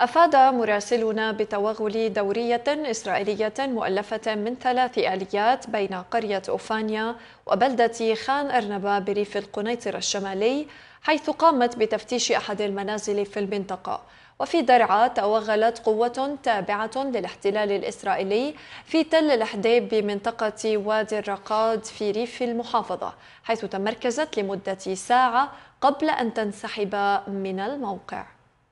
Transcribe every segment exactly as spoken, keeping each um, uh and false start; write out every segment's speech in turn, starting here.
أفاد مراسلنا بتوغل دورية إسرائيلية مؤلفة من ثلاث آليات بين قرية أوفانيا وبلدة خان أرنبا بريف القنيطرة الشمالي، حيث قامت بتفتيش أحد المنازل في المنطقة. وفي درعا توغلت قوة تابعة للاحتلال الإسرائيلي في تل الحديب بمنطقة وادي الرقاد في ريف المحافظة، حيث تمركزت لمدة ساعة قبل أن تنسحب من الموقع.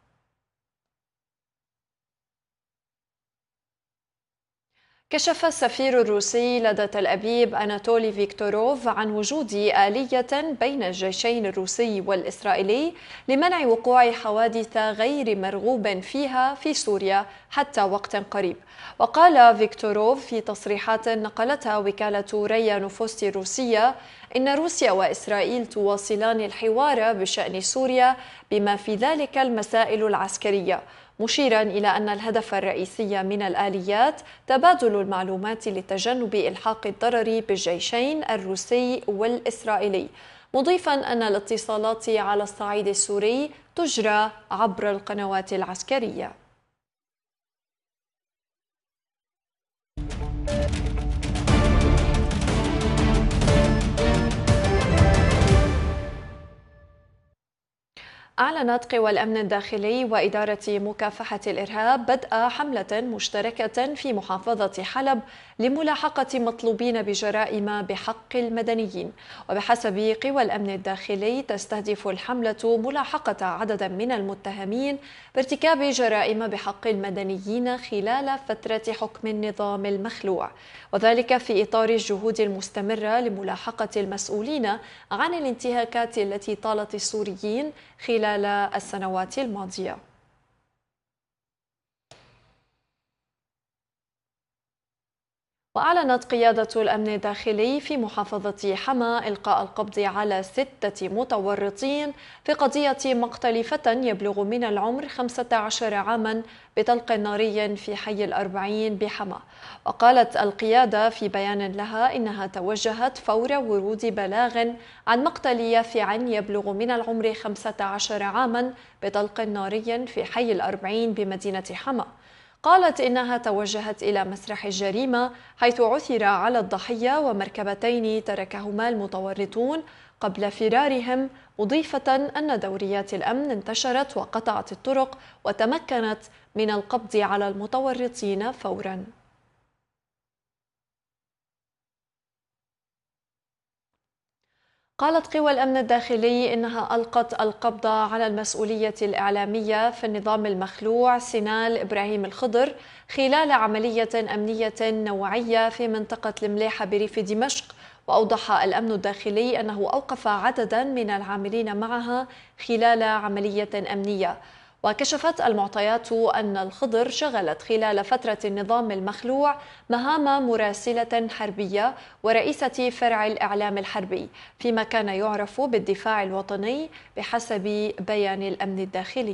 كشف السفير الروسي لدى تل أبيب أناتولي فيكتوروف عن وجود آلية بين الجيشين الروسي والإسرائيلي لمنع وقوع حوادث غير مرغوب فيها في سوريا حتى وقت قريب. وقال فيكتوروف في تصريحات نقلتها وكالة ريا نوفوستي الروسية إن روسيا وإسرائيل تواصلان الحوار بشأن سوريا بما في ذلك المسائل العسكرية، مشيرا إلى أن الهدف الرئيسي من الآليات تبادل المعلومات لتجنب إلحاق الضرر بالجيشين الروسي والإسرائيلي، مضيفا أن الاتصالات على الصعيد السوري تجرى عبر القنوات العسكرية. أعلنت قوى الأمن الداخلي وإدارة مكافحة الإرهاب بدء حملة مشتركة في محافظة حلب لملاحقة مطلوبين بجرائم بحق المدنيين. وبحسب قوى الأمن الداخلي تستهدف الحملة ملاحقة عدد من المتهمين بارتكاب جرائم بحق المدنيين خلال فترة حكم النظام المخلوع، وذلك في إطار الجهود المستمرة لملاحقة المسؤولين عن الانتهاكات التي طالت السوريين خلال السنوات الماضية. وأعلنت قيادة الأمن الداخلي في محافظة حما إلقاء القبض على ستة متورطين في قضية مقتل فتى يبلغ من العمر خمسة عشر عاما بطلق ناري في حي الأربعين بحما. وقالت القيادة في بيان لها إنها توجهت فور ورود بلاغ عن مقتل يافع يبلغ من العمر خمسة عشر عاما بطلق ناري في حي الأربعين بمدينة حما. قالت إنها توجهت إلى مسرح الجريمة حيث عثر على الضحية ومركبتين تركهما المتورطون قبل فرارهم، مضيفة أن دوريات الأمن انتشرت وقطعت الطرق وتمكنت من القبض على المتورطين فوراً. قالت قوى الأمن الداخلي إنها ألقت القبض على المسؤولية الإعلامية في النظام المخلوع سينال إبراهيم الخضر خلال عملية أمنية نوعية في منطقة المليحة بريف دمشق. وأوضح الأمن الداخلي أنه أوقف عددا من العاملين معها خلال عملية أمنية. وكشفت المعطيات أن الخضر شغلت خلال فترة النظام المخلوع مهام مراسلة حربية ورئيسة فرع الإعلام الحربي فيما كان يعرف بالدفاع الوطني بحسب بيان الأمن الداخلي.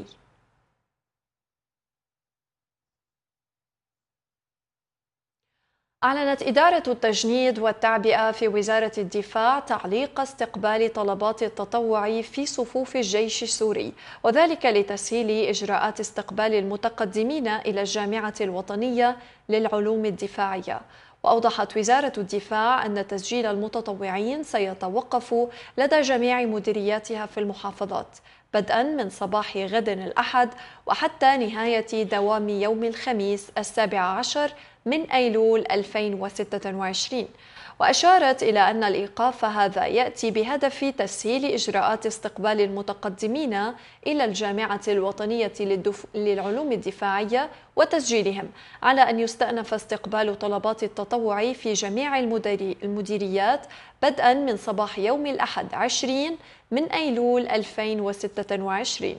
أعلنت إدارة التجنيد والتعبئة في وزارة الدفاع تعليق استقبال طلبات التطوع في صفوف الجيش السوري، وذلك لتسهيل إجراءات استقبال المتقدمين إلى الجامعة الوطنية للعلوم الدفاعية. وأوضحت وزارة الدفاع أن تسجيل المتطوعين سيتوقف لدى جميع مديرياتها في المحافظات بدءا من صباح غد الأحد وحتى نهاية دوام يوم الخميس السابع عشر من أيلول ألفين وستة وعشرين. وأشارت إلى أن الإيقاف هذا يأتي بهدف تسهيل إجراءات استقبال المتقدمين إلى الجامعة الوطنية للعلوم الدفاعية وتسجيلهم، على أن يستأنف استقبال طلبات التطوع في جميع المديريات بدءا من صباح يوم الأحد عشرين من أيلول ألفين وستة وعشرين.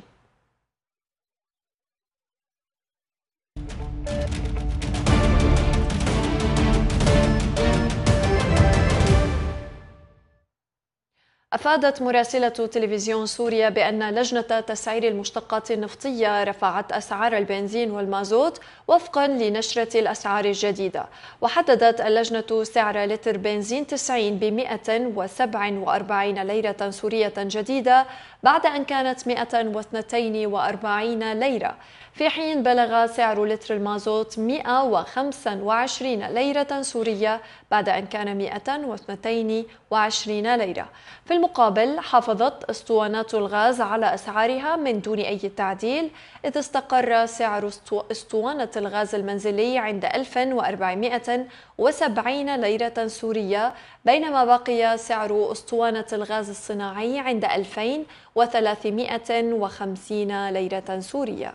أفادت مراسلة تلفزيون سوريا بأن لجنة تسعير المشتقات النفطية رفعت أسعار البنزين والمازوت وفقا لنشرة الأسعار الجديدة، وحددت اللجنة سعر لتر بنزين تسعين ب مئة وسبعة وأربعين ليرة سورية جديدة بعد أن كانت مئة واثنين وأربعين ليرة، في حين بلغ سعر لتر المازوت مئة وخمسة وعشرين ليرة سورية بعد أن كان مئة واثنين وعشرين ليرة. في المقابل حافظت اسطوانات الغاز على أسعارها من دون أي تعديل، إذ استقر سعر اسطوانة الغاز المنزلي عند ألف وأربعمئة وسبعين ليرة سورية، بينما بقي سعر اسطوانة الغاز الصناعي عند ألفين وثلاثمئة وخمسين ليرة سورية.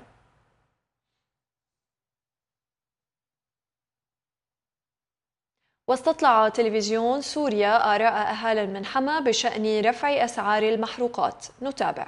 واستطلع تلفزيون سوريا آراء أهالي المنحمة بشأن رفع أسعار المحروقات. نتابع.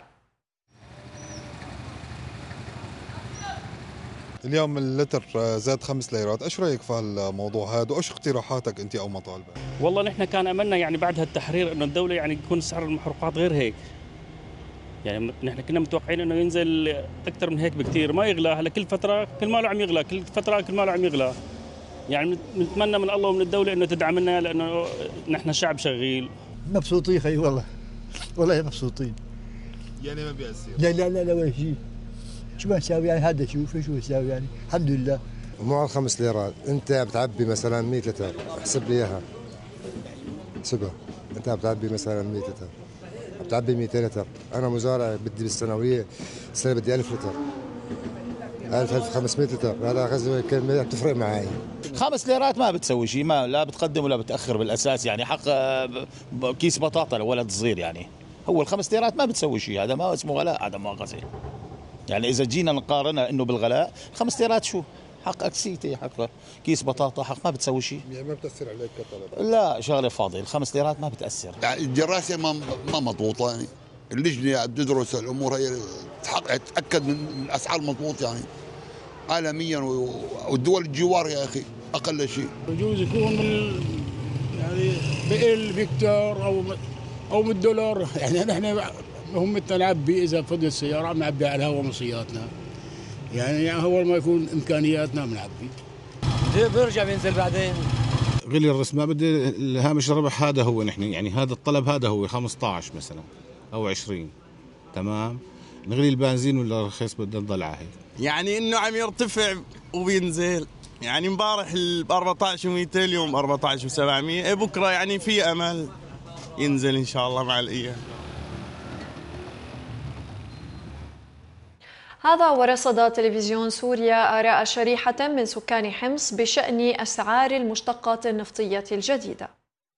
اليوم اللتر زاد خمس ليرات، ايش رايك في هالموضوع هذا وايش اقتراحاتك انت او مطالبك؟ والله نحن كان املنا يعني بعد هالتحرير انه الدوله يعني يكون سعر المحروقات غير هيك. يعني نحن كنا متوقعين انه ينزل اكثر من هيك بكثير، ما يغلى. هلا كل فتره كل ماله عم يغلى، كل فتره كل ماله عم يغلى. يعني نتمنى من الله ومن الدوله انه تدعمنا، لانه نحن شعب شغيل. مبسوطين خي والله، والله مبسوطين. يعني ما بيأثر؟ لا لا لا لا ولا شيء. شو بنساوي يعني؟ هذا شوف شو بنساوي يعني، الحمد لله. مو على خمس ليرات، انت بتعبي مثلا مئة لتر، احسب لي اياها. سبع، انت بتعبي مثلا مئة لتر، بتعبي مئتين لتر، انا مزارع بدي بالسنويه السنه بدي ألف لتر. ألف ألف وخمسمئة لتر، هذا غزوه كلمه بتفرق معي. خمس ليرات ما بتسوي شيء، ما لا بتقدم ولا بتاخر بالاساس، يعني حق كيس بطاطا لولد صغير يعني. هو الخمس ليرات ما بتسوي شيء، هذا ما اسمه غلاء، هذا مؤاخذه. يعني اذا جينا نقارنها انه بالغلاء، خمس ليرات شو؟ حق اكسيتي، حق كيس بطاطا، حق ما بتسوي شيء. يعني ما بتاثر عليك كطلب؟ لا شغله فاضي، الخمس ليرات ما بتاثر. يعني الدراسه ما ما مضبوطه، يعني اللجنه بتدرس الامور هي تتاكد من الاسعار مضبوط يعني عالميا، والدول الجوار يا اخي اقل شيء. بجوز يكون من يعني بقل بكتر او او من الدولار، يعني نحن هم نعبي اذا فضلت السياره عم نعبي على الهواء مصياتنا، يعني اول ما يكون امكانياتنا بنعبي. بيرجع بينزل بعدين. غلي الرسم ما بدي الهامش الربح هذا هو، نحن يعني هذا الطلب هذا هو خمسة عشر مثلا او عشرين، تمام. نغلي البنزين ولا رخيص بدنا نضل على هيك. يعني انه عم يرتفع وبينزل، يعني امبارح ب أربعة عشر ومئتين، اليوم أربعة عشر وسبعمئة، بكره يعني في امل ينزل ان شاء الله مع الايام. هذا ورصد تلفزيون سوريا آراء شريحة من سكان حمص بشأن أسعار المشتقات النفطية الجديدة.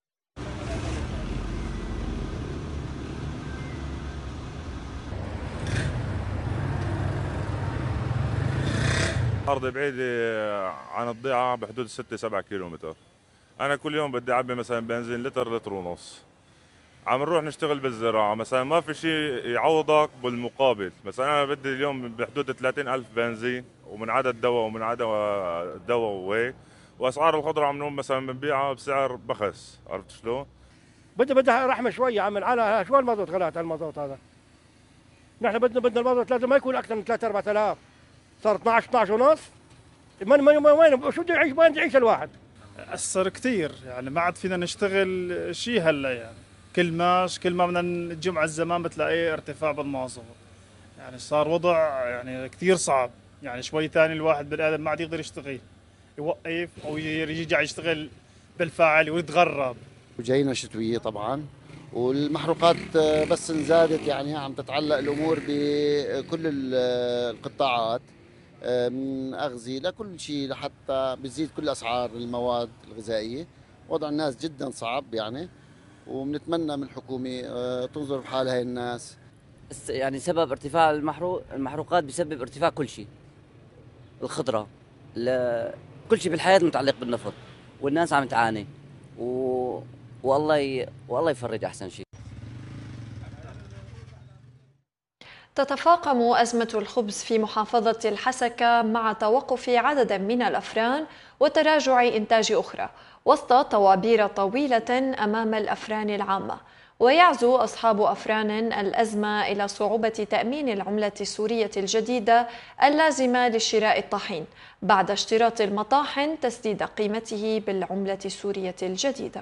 أرض بعيدة عن الضيعة بحدود ستة سبعة كيلومتر. أنا كل يوم بدي أعبي مثلا بنزين لتر لتر ونص. عم نروح نشتغل بالزراعة مثلا، ما في شيء يعوضك بالمقابل. مثلا أنا بدي اليوم بحدود ثلاثين ألف بنزين، ومن عدد دواء ومن عدد دواء وهيك، وأسعار الخضرة عم نقوم مثلا بنبيعها بسعر بخس. عرفت شلون؟ بدي بدي رحمة شوية عمل على شو المازوت، غلات المازوت هذا. نحن بدنا بدنا المازوت لازم ما يكون أكثر من ثلاثة أربعة آلاف، صار اثنعش اثنعش ونص. من من وين شو بده يعيش، وين بده يعيش الواحد؟ أثر كثير، يعني ما عاد فينا نشتغل شيء هلا. يعني كل ماش كل ما بدنا الجمعة الزمان بتلاقيه ارتفاع بالمواصفات، يعني صار وضع يعني كثير صعب. يعني شوي ثاني الواحد بني آدم ما عاد يقدر يشتغل، يوقف أو يرجع يشتغل بالفاعل ويتغرب. وجاينا شتوية طبعا، والمحروقات بس زادت، يعني عم تتعلق الأمور بكل القطاعات، من أغذية لكل شيء، لحتى بتزيد كل أسعار المواد الغذائية. وضع الناس جدا صعب يعني، وبنتمنى من الحكومة تنظر بحال هاي الناس. يعني سبب ارتفاع المحروق المحروقات بسبب ارتفاع كل شيء، الخضرة، كل شيء بالحياة متعلق بالنفط، والناس عم تعاني، و... والله ي... والله يفرج أحسن شيء. تتفاقم أزمة الخبز في محافظة الحسكة مع توقف عدد من الأفران وتراجع إنتاج أخرى، وسط طوابير طويلة أمام الأفران العامة. ويعزو أصحاب أفران الأزمة إلى صعوبة تأمين العملة السورية الجديدة اللازمة لشراء الطحين بعد اشتراط المطاحن تسديد قيمته بالعملة السورية الجديدة.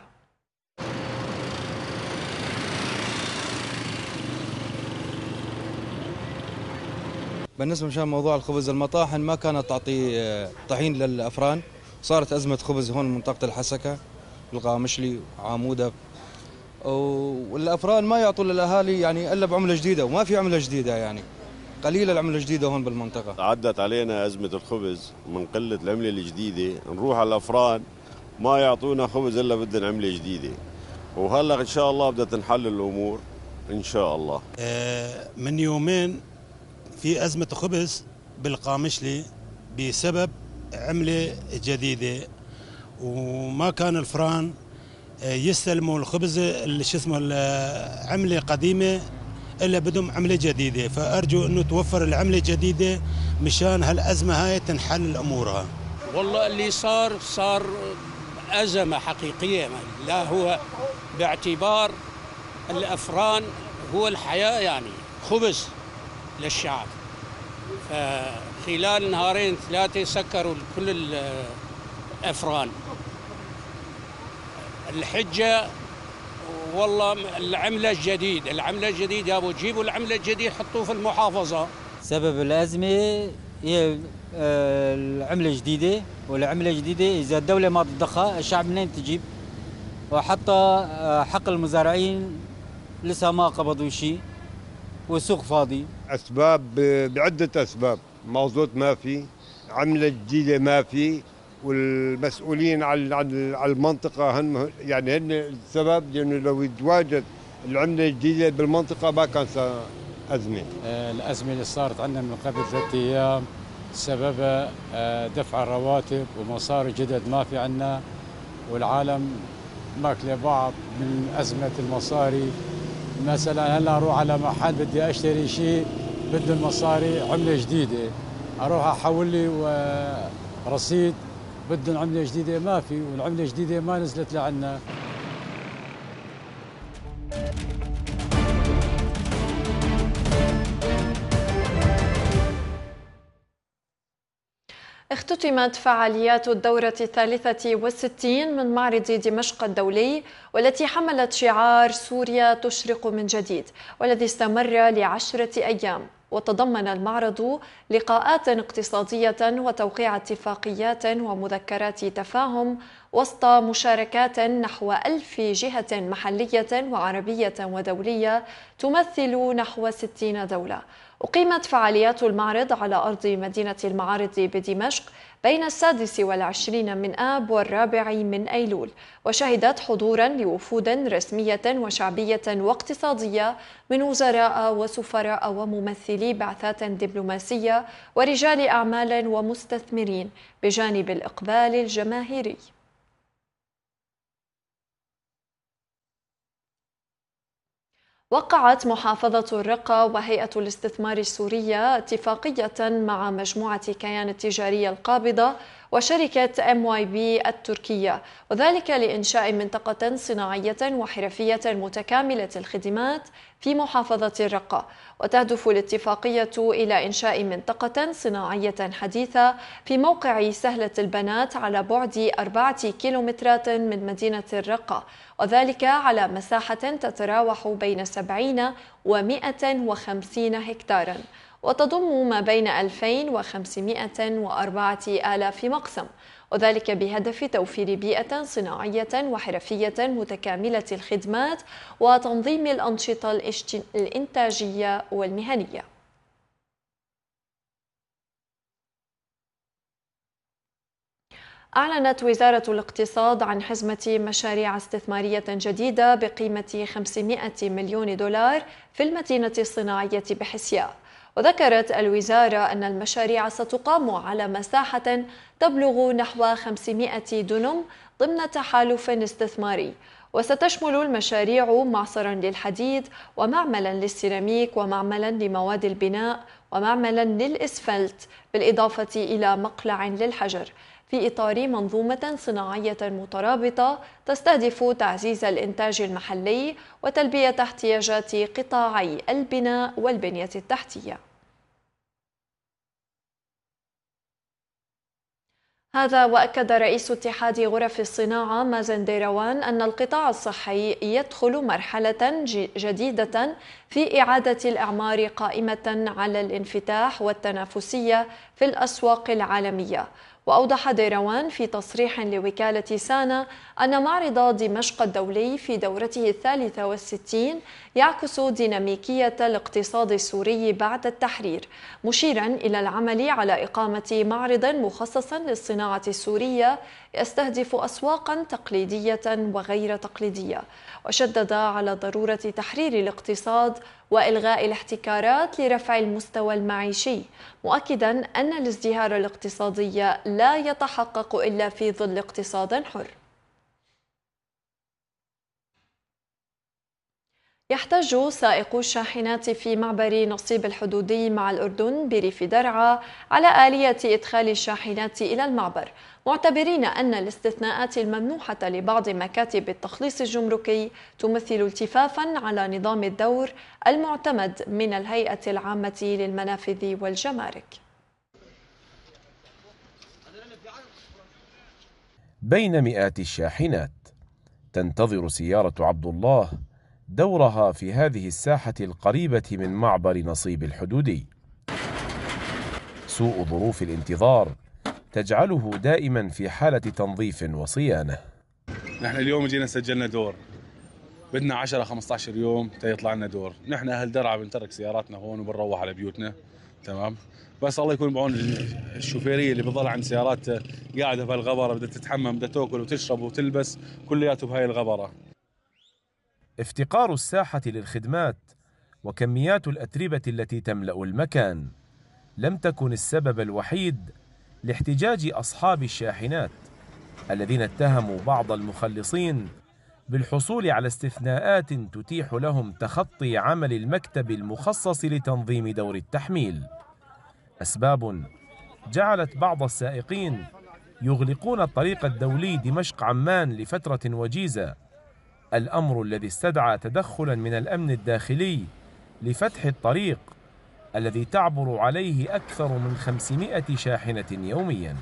بالنسبة مشان موضوع الخبز، المطاحن ما كانت تعطي طحين للأفران، صارت أزمة خبز هون منطقة الحسكة القامشلي وعامودة، والأفران ما يعطوا للأهالي يعني إلا بعملة جديدة، وما في عملة جديدة، يعني قليلة العملة الجديدة هون بالمنطقة. عدت علينا أزمة الخبز من قلة العملة الجديدة، نروح على الأفران ما يعطونا خبز إلا بدنا عملة جديدة، وهلا إن شاء الله بدها تنحل الأمور إن شاء الله. من يومين في أزمة خبز بالقامشلي بسبب عملة جديدة، وما كان الفران يستلموا الخبز اللي شو اسمه العملة قديمة إلا بدهم عملة جديدة، فأرجو إنه توفر العملة الجديدة مشان هالأزمة هاي تنحل أمورها. والله اللي صار صار أزمة حقيقية، لا هو باعتبار الأفران هو الحياة، يعني خبز للشعب، فخلال نهارين ثلاثة سكروا كل الأفران. الحجة والله العملة الجديد العملة الجديد يا أبو جيبوا العملة الجديد حطوه في المحافظة. سبب الأزمة هي العملة الجديدة، والعملة الجديدة إذا الدولة ما تضخها الشعب منين تجيب؟ وحتى حق المزارعين لسه ما قبضوا شيء والسوق فاضي. أسباب بعدة أسباب، مازوت ما في، عملة جديدة ما في، والمسؤولين على على المنطقة هن يعني هن السبب، لأنه لو يتواجد العملة الجديدة بالمنطقة ما كان أزمة. الأزمة اللي صارت عندنا من قبل ثلاثة أيام سببها دفع الرواتب ومصاري جدد ما في عندنا، والعالم ماكله بعض من أزمة المصاري. مثلا هلا اروح على محل بدي اشتري شيء بده المصاري عمله جديده، اروح احول لي رصيد بدهم عمله جديده ما في، والعمله الجديده ما نزلت لعنا. اختتمت فعاليات الدورة الثالثة والستين من معرض دمشق الدولي، والتي حملت شعار سوريا تشرق من جديد، والذي استمر لعشرة أيام. وتضمن المعرض لقاءات اقتصادية وتوقيع اتفاقيات ومذكرات تفاهم وسط مشاركات نحو ألف جهة محلية وعربية ودولية تمثل نحو ستين دولة. أقيمت فعاليات المعرض على أرض مدينة المعارض بدمشق بين السادس والعشرين من آب والرابع من أيلول، وشهدت حضورا لوفود رسمية وشعبية واقتصادية من وزراء وسفراء وممثلي بعثات دبلوماسية ورجال أعمال ومستثمرين، بجانب الإقبال الجماهيري. وقعت محافظة الرقة وهيئة الاستثمار السورية اتفاقية مع مجموعة كيان التجارية القابضة وشركة إم واي بي التركية، وذلك لإنشاء منطقة صناعية وحرفية متكاملة الخدمات في محافظة الرقة. وتهدف الاتفاقية إلى إنشاء منطقة صناعية حديثة في موقع سهلة البنات على بعد أربعة كيلومترات من مدينة الرقة، وذلك على مساحة تتراوح بين سبعين ومئة وخمسين هكتارا، وتضم ما بين ألفين وخمسمئة وأربعة آلاف مقسم، وذلك بهدف توفير بيئة صناعية وحرفية متكاملة الخدمات وتنظيم الأنشطة الإنتاجية والمهنية. أعلنت وزارة الاقتصاد عن حزمة مشاريع استثمارية جديدة بقيمة خمسمئة مليون دولار في المدينة الصناعية بحسياء. وذكرت الوزارة أن المشاريع ستقام على مساحة تبلغ نحو خمسمئة دنم ضمن تحالف استثماري، وستشمل المشاريع معصرا للحديد ومعملا للسيراميك ومعملا لمواد البناء ومعملا للإسفلت، بالإضافة إلى مقلع للحجر، في إطار منظومة صناعية مترابطة تستهدف تعزيز الإنتاج المحلي وتلبية احتياجات قطاعي البناء والبنية التحتية. هذا وأكد رئيس اتحاد غرف الصناعة مازن ديروان أن القطاع الصحي يدخل مرحلة جديدة في إعادة الأعمار قائمة على الانفتاح والتنافسية في الأسواق العالمية. وأوضح ديروان في تصريح لوكالة سانا أن معرض دمشق الدولي في دورته الثالثة والستين يعكس ديناميكية الاقتصاد السوري بعد التحرير، مشيرا إلى العمل على إقامة معرض مخصص للصناعة السورية يستهدف أسواقا تقليدية وغير تقليدية، وشدد على ضرورة تحرير الاقتصاد وإلغاء الاحتكارات لرفع المستوى المعيشي، مؤكدا أن الازدهار الاقتصادي لا يتحقق إلا في ظل اقتصاد حر. يحتج سائقو الشاحنات في معبر نصيب الحدودي مع الأردن بريف درعا على آلية إدخال الشاحنات إلى المعبر، معتبرين أن الاستثناءات الممنوحة لبعض مكاتب التخليص الجمركي تمثل التفافا على نظام الدور المعتمد من الهيئة العامة للمنافذ والجمارك. بين مئات الشاحنات تنتظر سيارة عبد الله دورها في هذه الساحة القريبة من معبر نصيب الحدودي. سوء ظروف الانتظار تجعله دائما في حالة تنظيف وصيانة. نحن اليوم جينا سجلنا دور، بدنا عشرة خمسة عشر يوم تيطلع لنا دور. نحن أهل درعا بنترك سياراتنا هون وبنروح على بيوتنا، تمام؟ بس الله يكون بعون الشوفيرية اللي بتضل عند سيارات قاعدة بهالغبرة، بدها تتحمم، بدها تاكل وتشرب وتلبس، كلياته بهاي الغبرة. افتقار الساحة للخدمات وكميات الأتربة التي تملأ المكان لم تكن السبب الوحيد لاحتجاج أصحاب الشاحنات الذين اتهموا بعض المخلصين بالحصول على استثناءات تتيح لهم تخطي عمل المكتب المخصص لتنظيم دور التحميل، أسباب جعلت بعض السائقين يغلقون الطريق الدولي دمشق عمان لفترة وجيزة، الأمر الذي استدعى تدخلا من الأمن الداخلي لفتح الطريق الذي تعبر عليه أكثر من خمسمائة شاحنة يوميا.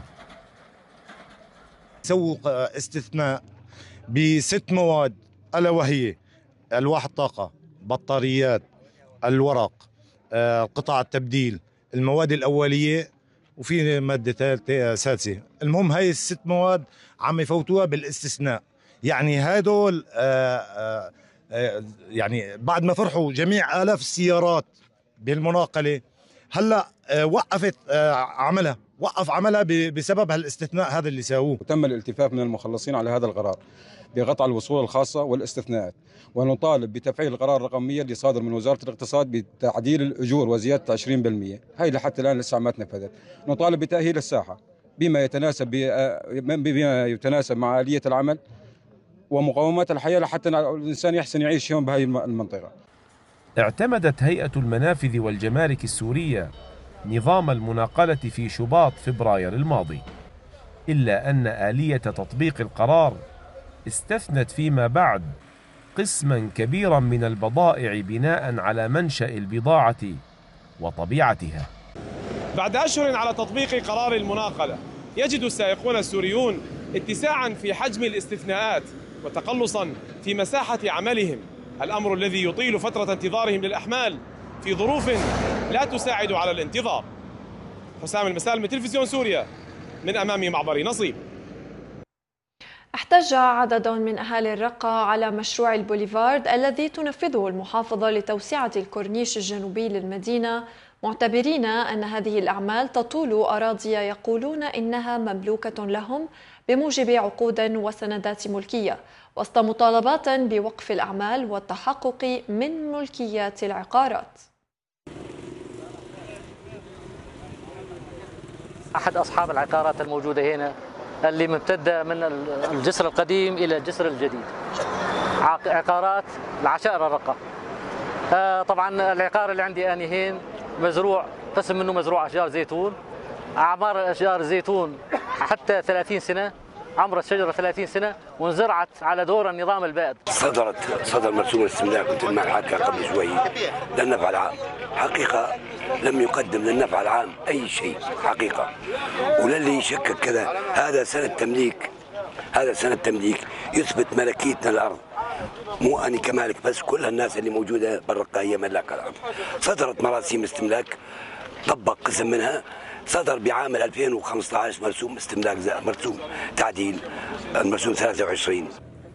سووا استثناء بست مواد، ألا وهي ألواح الطاقة، بطاريات، الورق، قطع التبديل، المواد الأولية، وفي مادة ثالثة سادسة. المهم هاي الست مواد عم يفوتوها بالاستثناء. يعني هدول آآ آآ يعني بعد ما فرحوا جميع آلاف السيارات بالمناقلة، هلا وقفت عملها، وقف عملها بسبب هالاستثناء هذا اللي ساووه. وتم الالتفاف من المخلصين على هذا القرار بقطع الوصول الخاصة والاستثناءات، ونطالب بتفعيل القرار رقم مية اللي صادر من وزارة الاقتصاد بتعديل الأجور وزيادة عشرين بالمئة. هاي لحتى الآن لسه ما تنفذت. نطالب بتأهيل الساحة بما يتناسب بما يتناسب مع آلية العمل ومقومات الحياة لحتى الإنسان يحسن يعيش يوم بهذه المنطقة. اعتمدت هيئة المنافذ والجمارك السورية نظام المناقلة في شباط فبراير الماضي، إلا أن آلية تطبيق القرار استثنت فيما بعد قسما كبيرا من البضائع بناء على منشأ البضاعة وطبيعتها. بعد أشهر على تطبيق قرار المناقلة، يجد السائقون السوريون اتساعا في حجم الاستثناءات وتقلصا في مساحة عملهم، الأمر الذي يطيل فترة انتظارهم للأحمال في ظروف لا تساعد على الانتظار. حسام المسال من تلفزيون سوريا من أمام معبر نصيب. احتج عدد من أهالي الرقة على مشروع البوليفارد الذي تنفذه المحافظة لتوسعة الكورنيش الجنوبي للمدينة، معتبرين أن هذه الأعمال تطول أراضي يقولون إنها مملوكة لهم بموجب عقود وسندات ملكية، وسط مطالبات بوقف الأعمال والتحقق من ملكيات العقارات. أحد أصحاب العقارات الموجودة هنا اللي ممتدة من الجسر القديم إلى الجسر الجديد، عقارات العشائر الرقة. طبعا العقار اللي عندي أنا هين مزروع قسم منه مزروع أشجار زيتون. أعمار الأشجار الزيتون حتى ثلاثين سنة، عمر الشجرة ثلاثين سنة، وانزرعت على دور النظام البائد. صدرت صدر مرسوم الاستملاك مثل ما حكى قبل شوي للنفع العام، حقيقة لم يقدم للنفع العام أي شيء حقيقة، وللي يشكك كذا هذا سنة تمليك، هذا سنة تمليك يثبت ملكيتنا الأرض، مو أنا كمالك بس، كل الناس اللي موجودة بالرقة هي ملاك الأرض. صدرت مراسيم استملاك طبق قسم منها، صدر بعام ألفين وخمسة عشر مرسوم استملاك مرسوم تعديل المرسوم ثلاثة وعشرين.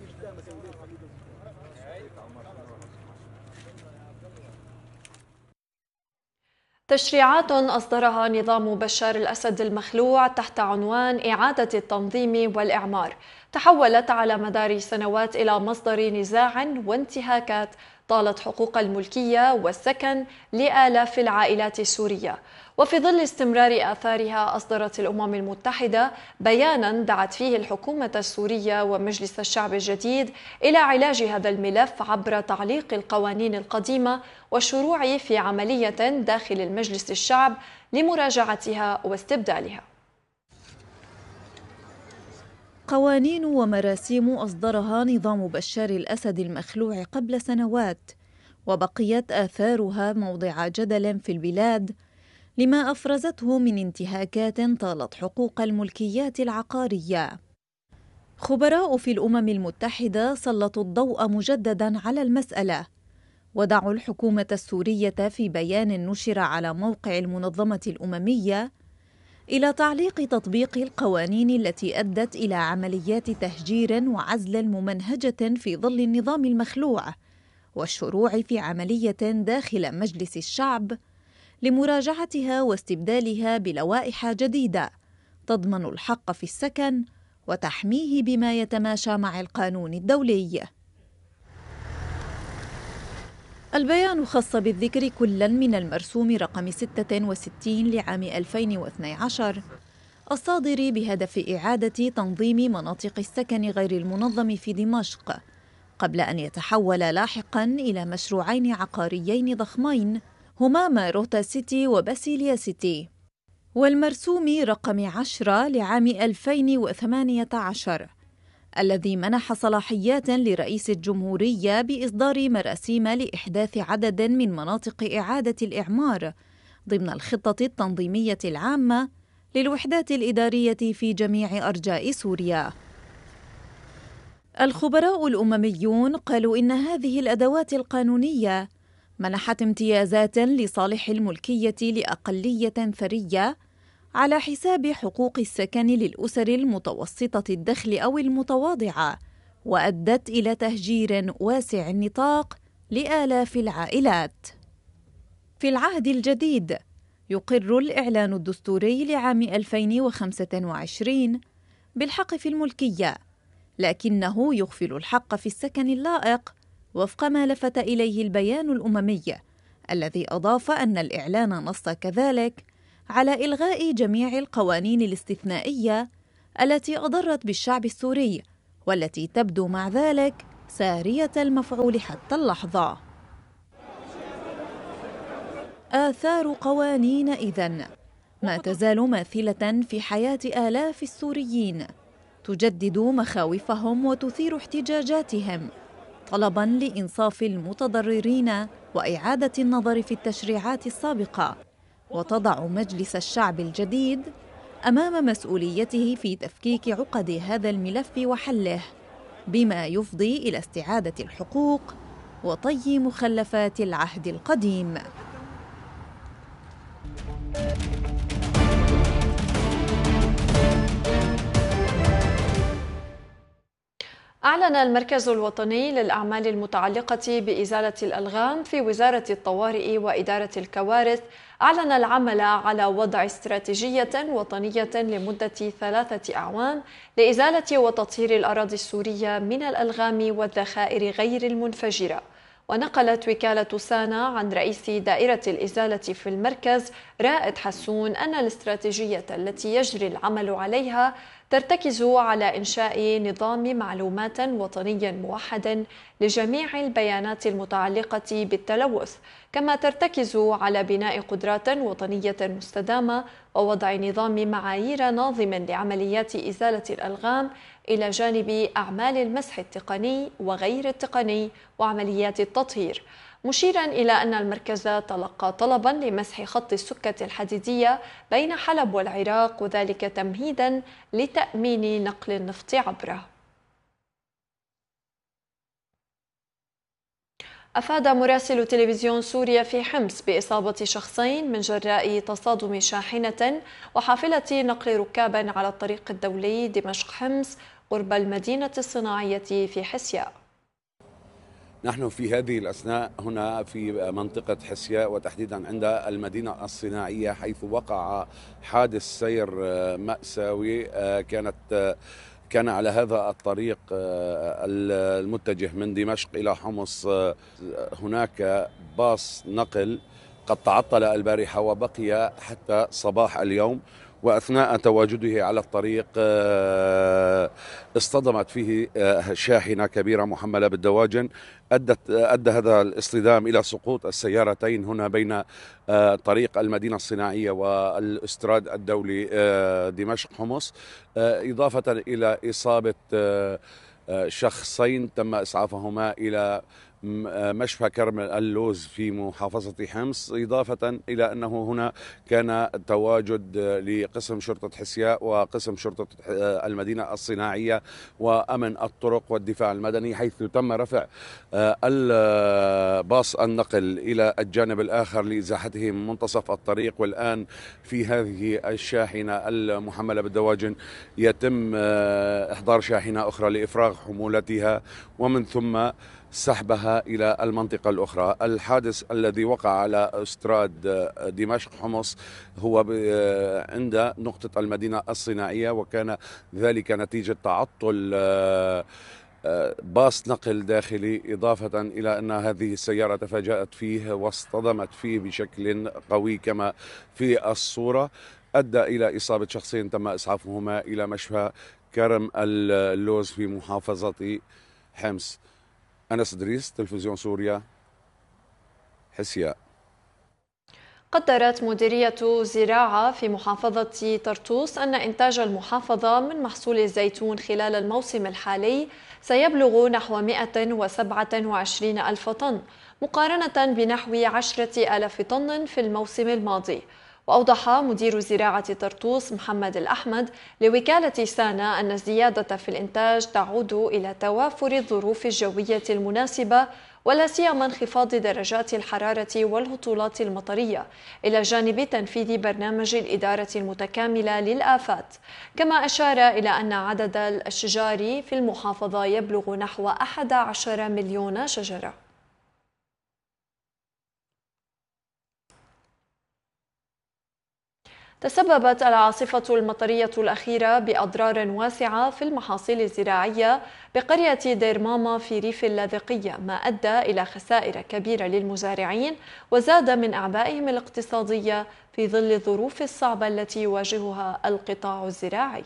تشريعات أصدرها نظام بشار الأسد المخلوع تحت عنوان إعادة التنظيم والإعمار تحولت على مدار سنوات إلى مصدر نزاع وانتهاكات طالت حقوق الملكية والسكن لآلاف العائلات السورية. وفي ظل استمرار آثارها أصدرت الأمم المتحدة بيانا دعت فيه الحكومة السورية ومجلس الشعب الجديد إلى علاج هذا الملف عبر تعليق القوانين القديمة والشروع في عملية داخل المجلس الشعب لمراجعتها واستبدالها. قوانين ومراسيم أصدرها نظام بشار الأسد المخلوع قبل سنوات، وبقيت آثارها موضع جدل في البلاد لما أفرزته من انتهاكات طالت حقوق الملكيات العقارية. خبراء في الأمم المتحدة سلطوا الضوء مجددا على المسألة، ودعوا الحكومة السورية في بيان نشر على موقع المنظمة الأممية إلى تعليق تطبيق القوانين التي أدت إلى عمليات تهجير وعزل ممنهجة في ظل النظام المخلوع، والشروع في عملية داخل مجلس الشعب لمراجعتها واستبدالها بلوائح جديدة تضمن الحق في السكن وتحميه بما يتماشى مع القانون الدولي. البيان خص بالذكر كلا من المرسوم رقم ستة وستين لعام ألفين واثني عشر الصادر بهدف إعادة تنظيم مناطق السكن غير المنظم في دمشق، قبل أن يتحول لاحقا إلى مشروعين عقاريين ضخمين هما ماروتا سيتي وباسيليا سيتي، والمرسوم رقم عشرة لعام ألفين وثمانية عشر الذي منح صلاحيات لرئيس الجمهورية بإصدار مراسيم لإحداث عدد من مناطق إعادة الإعمار ضمن الخطة التنظيمية العامة للوحدات الإدارية في جميع أرجاء سوريا. الخبراء الأمميون قالوا إن هذه الأدوات القانونية منحت امتيازات لصالح الملكية لأقلية ثرية على حساب حقوق السكن للأسر المتوسطة الدخل أو المتواضعة، وأدت إلى تهجير واسع النطاق لآلاف العائلات. في العهد الجديد يقر الإعلان الدستوري لعام ألفين وخمسة وعشرين بالحق في الملكية، لكنه يغفل الحق في السكن اللائق وفق ما لفت إليه البيان الأممي، الذي أضاف أن الإعلان نص كذلك على إلغاء جميع القوانين الاستثنائية التي أضرت بالشعب السوري، والتي تبدو مع ذلك سارية المفعول حتى اللحظة. آثار قوانين إذن ما تزال ماثلة في حياة آلاف السوريين، تجدد مخاوفهم وتثير احتجاجاتهم طلباً لإنصاف المتضررين وإعادة النظر في التشريعات السابقة، وتضع مجلس الشعب الجديد أمام مسؤوليته في تفكيك عقد هذا الملف وحله، بما يفضي إلى استعادة الحقوق وطي مخلفات العهد القديم. أعلن المركز الوطني للأعمال المتعلقة بإزالة الألغام في وزارة الطوارئ وإدارة الكوارث أعلن العمل على وضع استراتيجية وطنية لمدة ثلاثة أعوام لإزالة وتطهير الأراضي السورية من الألغام والذخائر غير المنفجرة. ونقلت وكالة سانا عن رئيس دائرة الإزالة في المركز رائد حسون أن الاستراتيجية التي يجري العمل عليها ترتكز على إنشاء نظام معلومات وطني موحد لجميع البيانات المتعلقة بالتلوث، كما ترتكز على بناء قدرات وطنية مستدامة ووضع نظام معايير ناظم لعمليات إزالة الألغام إلى جانب أعمال المسح التقني وغير التقني وعمليات التطهير، مشيرا إلى أن المركز تلقى طلبا لمسح خط السكة الحديدية بين حلب والعراق، وذلك تمهيدا لتأمين نقل النفط عبره. أفاد مراسل تلفزيون سوريا في حمص بإصابة شخصين من جراء تصادم شاحنة وحافلة نقل ركاب على الطريق الدولي دمشق حمص قرب المدينة الصناعية في حسياء. نحن في هذه الأثناء هنا في منطقة حسياء وتحديدا عند المدينة الصناعية، حيث وقع حادث سير مأساوي. كانت كان على هذا الطريق المتجه من دمشق إلى حمص هناك باص نقل قد تعطل البارحة وبقي حتى صباح اليوم، وأثناء تواجده على الطريق اصطدمت فيه شاحنة كبيرة محملة بالدواجن، أدت أدى هذا الاصطدام إلى سقوط السيارتين هنا بين طريق المدينة الصناعية والاستراد الدولي دمشق حمص، إضافة إلى إصابة شخصين تم إسعافهما إلى مشفى كرم اللوز في محافظة حمص، إضافة إلى أنه هنا كان تواجد لقسم شرطة حسياء وقسم شرطة المدينة الصناعية وأمن الطرق والدفاع المدني، حيث تم رفع الباص النقل إلى الجانب الآخر لإزاحته من منتصف الطريق. والآن في هذه الشاحنة المحملة بالدواجن يتم إحضار شاحنة أخرى لإفراغ حمولتها ومن ثم سحبها إلى المنطقة الأخرى. الحادث الذي وقع على استراد دمشق حمص هو عند نقطة المدينة الصناعية، وكان ذلك نتيجة تعطل باص نقل داخلي، إضافة إلى أن هذه السيارة تفاجأت فيه واصطدمت فيه بشكل قوي كما في الصورة، أدى إلى إصابة شخصين تم إسعافهما إلى مشفى كرم اللوز في محافظة حمص. أنس إدريس، تلفزيون سوريا، حسياء. قدرت مديرية زراعة في محافظة طرطوس أن إنتاج المحافظة من محصول الزيتون خلال الموسم الحالي سيبلغ نحو مئة وسبعة وعشرين ألف طن مقارنة بنحو عشرة آلاف طن في الموسم الماضي. وأوضح مدير زراعة طرطوس محمد الأحمد لوكالة سانا أن الزيادة في الإنتاج تعود إلى توافر الظروف الجوية المناسبة ولا سيما انخفاض درجات الحرارة والهطولات المطرية، إلى جانب تنفيذ برنامج الإدارة المتكاملة للآفات. كما أشار إلى أن عدد الأشجار في المحافظة يبلغ نحو أحد عشر مليون شجرة. تسببت العاصفة المطرية الأخيرة بأضرار واسعة في المحاصيل الزراعية بقرية دير ماما في ريف اللاذقية، ما أدى إلى خسائر كبيرة للمزارعين وزاد من أعبائهم الاقتصادية في ظل الظروف الصعبة التي يواجهها القطاع الزراعي.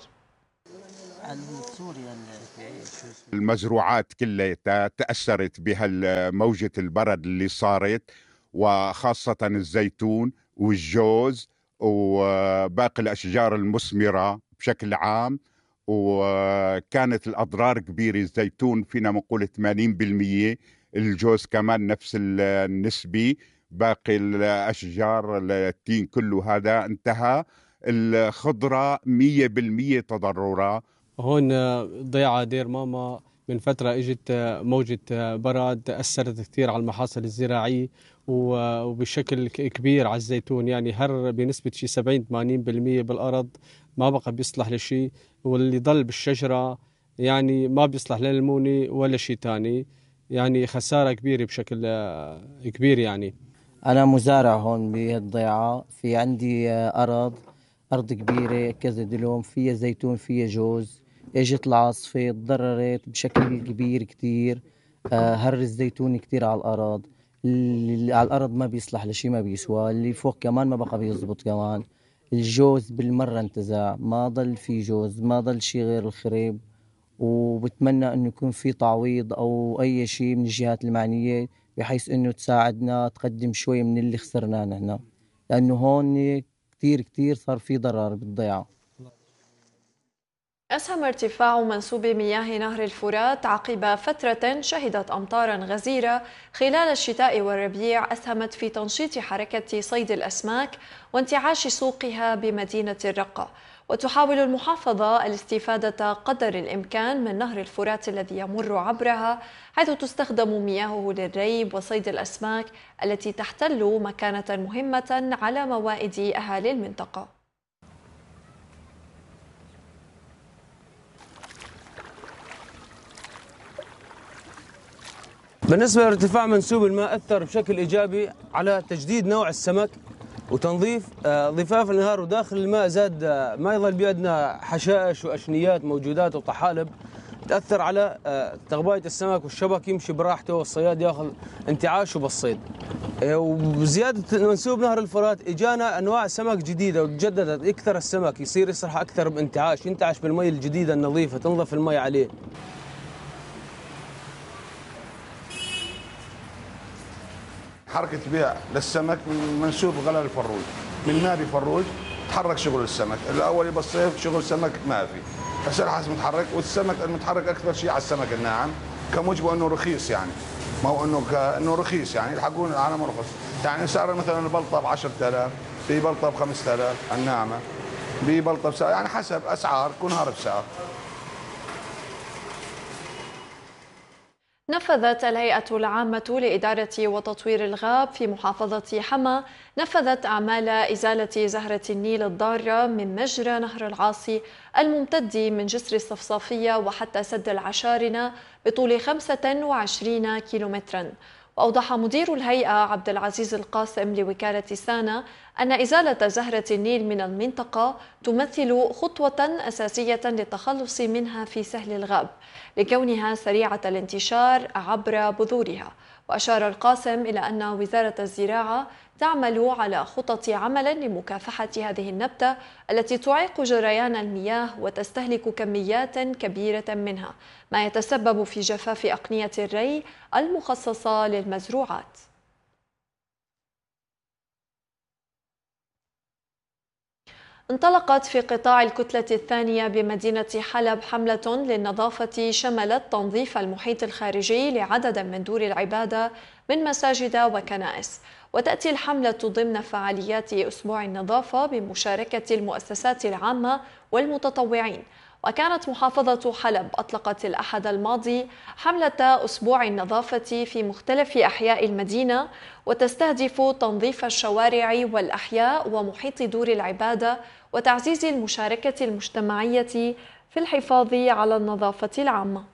المزروعات كلها تأثرت بها موجة البرد اللي صارت، وخاصة الزيتون والجوز وباقي الأشجار المثمرة بشكل عام، وكانت الأضرار كبيرة. الزيتون فينا نقول ثمانين بالمئة، الجوز كمان نفس النسبة، باقي الأشجار التين كله هذا انتهى. الخضرة مية بالمية تضررها. هون ضيعة دير ماما من فترة اجت موجة برد أثرت كثير على المحاصيل الزراعية وبشكل كبير على الزيتون، يعني هر بنسبة شي سبعين ثمانين بالمئة بالأرض ما بقى بيصلح لشيء، واللي ضل بالشجرة يعني ما بيصلح لا للمونة ولا شيء تاني، يعني خسارة كبيرة بشكل كبير. يعني أنا مزارع هون بهالضيعة، في عندي أرض أرض كبيرة كذا دلوم، فيها زيتون فيها جوز. اجت العاصفة تضررت بشكل كبير كتير، هر الزيتون كتير على الأرض، اللي على الأرض ما بيصلح لشي ما بيسوى، اللي فوق كمان ما بقى بيزبط كمان. الجوز بالمرة انتزاع، ما ضل في جوز، ما ضل شيء غير الخريب. وبتمنى انه يكون في تعويض او اي شيء من الجهات المعنية بحيث انه تساعدنا تقدم شوي من اللي خسرناه نحن، لانه هون كتير كتير صار في ضرر بالضيعة. أسهم ارتفاع منسوب مياه نهر الفرات عقب فترة شهدت أمطارا غزيرة خلال الشتاء والربيع أسهمت في تنشيط حركة صيد الأسماك وانتعاش سوقها بمدينة الرقة. وتحاول المحافظة الاستفادة قدر الإمكان من نهر الفرات الذي يمر عبرها، حيث تستخدم مياهه للري وصيد الأسماك التي تحتل مكانة مهمة على موائد أهالي المنطقة. بالنسبة لارتفاع منسوب الماء أثر بشكل إيجابي على تجديد نوع السمك وتنظيف ضفاف النهار، وداخل الماء زاد ما يظل بأدنى حشائش وأشنيات موجودات وطحالب تأثر على تغباية السمك، والشبك يمشي براحته والصياد ياخذ انتعاشه بالصيد. وبزيادة منسوب نهر الفرات اجانا انواع سمك جديده وتجددت، يكثر السمك، يصير يسرح اكثر بانتعاش، ينتعش بالمي الجديده النظيفه، تنظف المي عليه. حركة بيع للسمك من منسوب غلا الفروج، من نادي فروج تحرك شغل السمك، الأول بالصيف شغل سمك ما في، بس الحاس متحرك، والسمك المتحرك أكثر شيء على السمك الناعم، كموجبه أنه رخيص يعني، ما هو أنه كأنه رخيص يعني يلحقون العالم رخص، يعني سعر مثلا البلطة ب عشرة آلاف، في بلطة ب خمسة آلاف الناعمة، في بلطة بسعر، يعني حسب أسعار كل نهار بسعر. نفذت الهيئة العامة لإدارة وتطوير الغاب في محافظة حما نفذت أعمال إزالة زهرة النيل الضارة من مجرى نهر العاصي الممتد من جسر الصفصافية وحتى سد العشارنة بطول خمسة وعشرين كيلومترا. وأوضح مدير الهيئة عبد العزيز القاسم لوكالة سانا أن إزالة زهرة النيل من المنطقة تمثل خطوة أساسية للتخلص منها في سهل الغاب لكونها سريعة الانتشار عبر بذورها. وأشار القاسم إلى أن وزارة الزراعة تعمل على خطط عمل لمكافحة هذه النبتة التي تعيق جريان المياه وتستهلك كميات كبيرة منها، ما يتسبب في جفاف أقنية الري المخصصة للمزروعات. انطلقت في قطاع الكتلة الثانية بمدينة حلب حملة للنظافة شملت تنظيف المحيط الخارجي لعدد من دور العبادة من مساجد وكنائس. وتأتي الحملة ضمن فعاليات أسبوع النظافة بمشاركة المؤسسات العامة والمتطوعين. وكانت محافظة حلب أطلقت الأحد الماضي حملة أسبوع النظافة في مختلف أحياء المدينة، وتستهدف تنظيف الشوارع والأحياء ومحيط دور العبادة وتعزيز المشاركة المجتمعية في الحفاظ على النظافة العامة.